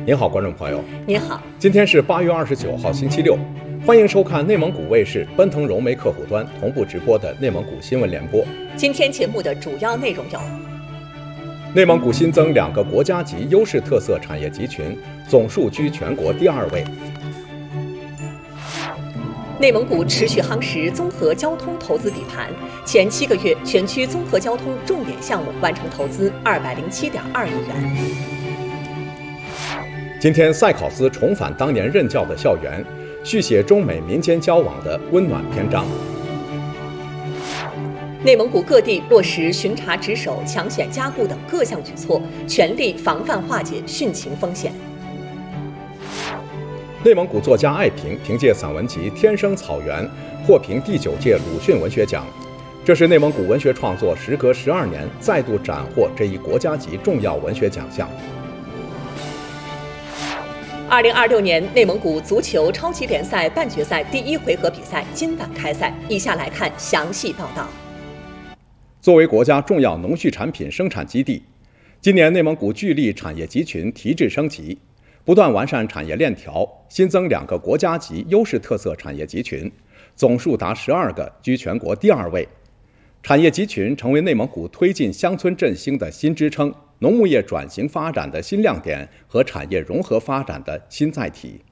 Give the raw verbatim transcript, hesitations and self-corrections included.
您好，观众朋友。 您好， 今天是八月二十九号，星期六，欢迎收看内蒙古卫视奔腾融媒客户端同步直播的内蒙古新闻联播。 今天节目的主要内容有： 内蒙古新增两个国家级优势特色产业集群，总数居全国第二位。 内蒙古持续夯实综合交通投资底盘，前七个月全区综合交通重点项目完成投资二百零七点二亿元。 今天，赛考斯重返当年任教的校园，续写中美民间交往的温暖篇章。 内蒙古各地落实巡查值守、抢险加固等各项举措，全力防范化解汛情风险。 内蒙古作家艾平凭借散文集《天生草原》获评第九届鲁迅文学奖，这是内蒙古文学创作时隔十二年再度斩获这一国家级重要文学奖项。 二零二六年内蒙古足球超级联赛半决赛第一回合比赛今晚开赛，以下来看详细报道。 作为国家重要农畜产品生产基地，今年内蒙古聚力产业集群提质升级，不断完善产业链条，新增两个国家级优势特色产业集群，总数达十二个，居全国第二位。产业集群成为内蒙古推进乡村振兴的新支撑，农牧业转型发展的新亮点和产业融合发展的新载体。